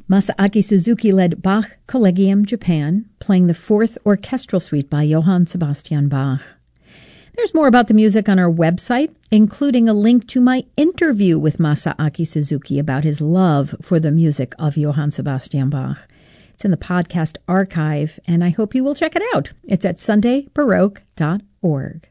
Masaaki Suzuki led Bach Collegium Japan, playing the Fourth Orchestral Suite by Johann Sebastian Bach. There's more about the music on our website, including a link to my interview with Masaaki Suzuki about his love for the music of Johann Sebastian Bach. It's in the podcast archive, and I hope you will check it out. It's at sundaybaroque.org.